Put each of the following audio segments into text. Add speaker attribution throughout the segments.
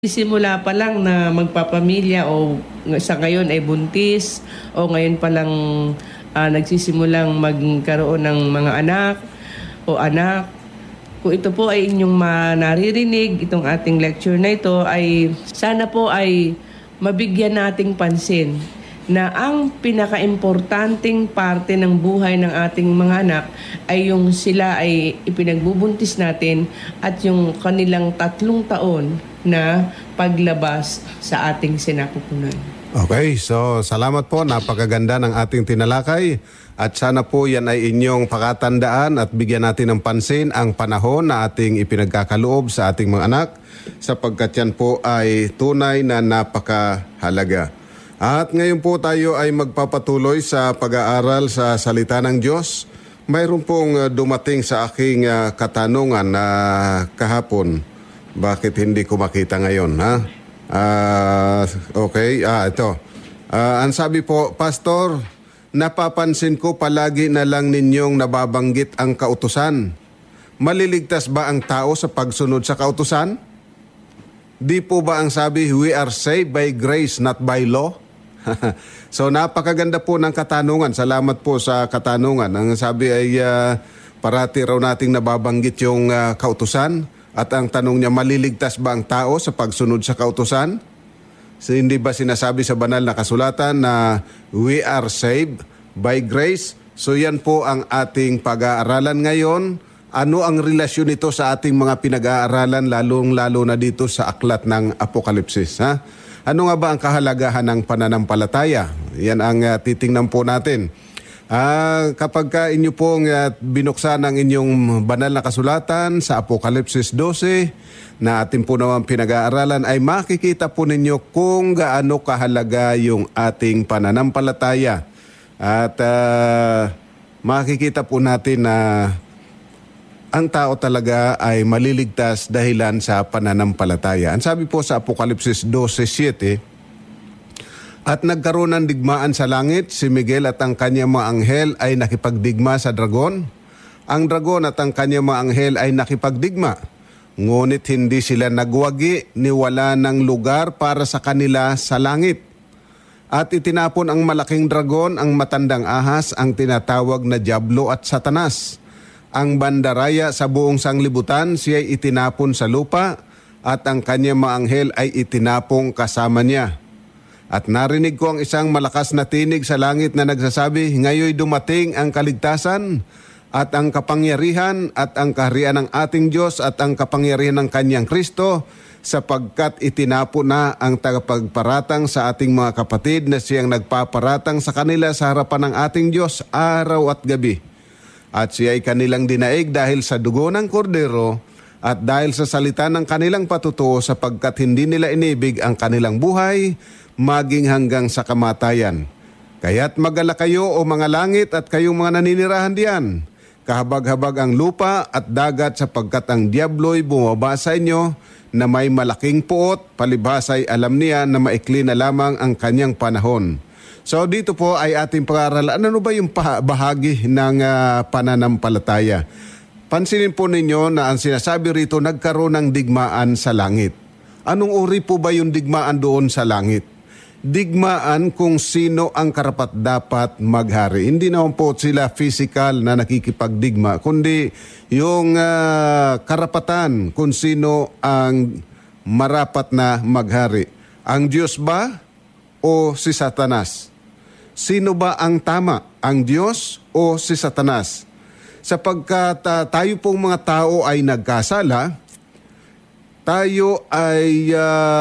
Speaker 1: Simula pa lang na magpapamilya o sa ngayon ay buntis o ngayon pa lang nagsisimulang magkaroon ng mga anak o anak. Kung ito po ay inyong naririnig, itong ating lecture na ito ay sana po ay mabigyan nating pansin na ang pinakaimportanteng parte ng buhay ng ating mga anak ay yung sila ay ipinagbubuntis natin at yung kanilang 3 taon na paglabas sa ating sinapupunan.
Speaker 2: Okay, so salamat po. Napakaganda ng ating tinalakay at sana po yan ay inyong pakatandaan at bigyan natin ng pansin ang panahon na ating ipinagkakaloob sa ating mga anak sapagkat yan po ay tunay na napakahalaga. At ngayon po tayo ay magpapatuloy sa pag-aaral sa salita ng Diyos. Mayroon pong dumating sa aking katanungan na kahapon. Bakit hindi ko makita ngayon, ha? Okay, ito. Ang sabi po, Pastor, napapansin ko palagi na lang ninyong nababanggit ang kautusan. Maliligtas ba ang tao sa pagsunod sa kautusan? Di po ba ang sabi, we are saved by grace, not by law? So napakaganda po ng katanungan. Salamat po sa katanungan. Ang sabi ay parati raw nating nababanggit yung kautusan. At ang tanong niya, maliligtas ba ang tao sa pagsunod sa kautusan? So, hindi ba sinasabi sa banal na kasulatan na we are saved by grace? So yan po ang ating pag-aaralan ngayon. Ano ang relasyon nito sa ating mga pinag-aaralan lalong-lalo na dito sa aklat ng Apokalipsis? Ha? Ano nga ba ang kahalagahan ng pananampalataya? Yan ang titingnan po natin. Kapag inyo pong binuksan ang inyong banal na kasulatan sa Apokalipsis 12 na atin po naman pinag-aaralan ay makikita po ninyo kung gaano kahalaga yung ating pananampalataya. At makikita po natin na ang tao talaga ay maliligtas dahilan sa pananampalataya. Ang sabi po sa Apokalipsis 12:7, at nagkaroon ng digmaan sa langit, si Miguel at ang kanyang mga anghel ay nakipagdigma sa dragon. Ang dragon at ang kanyang mga anghel ay nakipagdigma. Ngunit hindi sila nagwagi ni wala ng lugar para sa kanila sa langit. At itinapon ang malaking dragon, ang matandang ahas, ang tinatawag na Diablo at Satanas. Ang bandaraya sa buong sanglibutan, siya'y itinapon sa lupa at ang kanyang mga anghel ay itinapong kasama niya. At narinig ko ang isang malakas na tinig sa langit na nagsasabi, ngayoy dumating ang kaligtasan at ang kapangyarihan at ang kaharian ng ating Diyos at ang kapangyarihan ng kanyang Kristo sapagkat itinapo na ang tagapagparatang sa ating mga kapatid na siyang nagpaparatang sa kanila sa harapan ng ating Diyos araw at gabi. At siya ay kanilang dinaig dahil sa dugo ng kordero at dahil sa salita ng kanilang patutuo sapagkat hindi nila inibig ang kanilang buhay maging hanggang sa kamatayan. Kaya't magala kayo o mga langit at kayong mga naninirahan diyan. Kahabag-habag ang lupa at dagat sapagkat ang diablo'y bumaba sa inyo na may malaking puot, palibhasa'y alam niya na maikli na lamang ang kanyang panahon. So dito po ay ating pag-aaralan. Ano ba yung bahagi ng pananampalataya? Pansinin po ninyo na ang sinasabi rito nagkaroon ng digmaan sa langit. Anong uri po ba yung digmaan doon sa langit? Digmaan kung sino ang karapat-dapat maghari. Hindi naman po sila physical na nakikipagdigma, kundi yung karapatan kung sino ang marapat na maghari. Ang Diyos ba o si Satanas? Sino ba ang tama? Ang Diyos o si Satanas? Sapagkat tayo pong mga tao ay nagkasala, tayo ay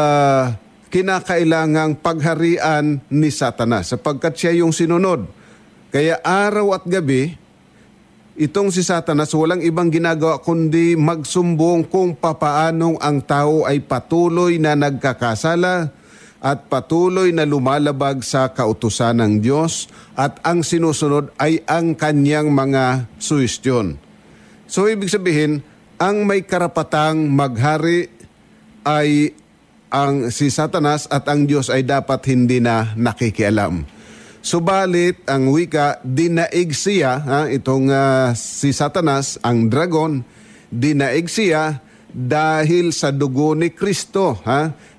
Speaker 2: kinakailangang pagharian ni Satanas sapagkat siya yung sinunod. Kaya araw at gabi, itong si Satanas walang ibang ginagawa kundi magsumbong kung papaanong ang tao ay patuloy na nagkakasala at patuloy na lumalabag sa kautusan ng Diyos at ang sinusunod ay ang kanyang mga suhestyon. So ibig sabihin, ang may karapatang maghari ay ang si Satanas at ang Diyos ay dapat hindi na nakikialam. Subalit ang wika, dinaig siya, itong si Satanas, ang dragon, dinaig siya dahil sa dugo ni Kristo, ha?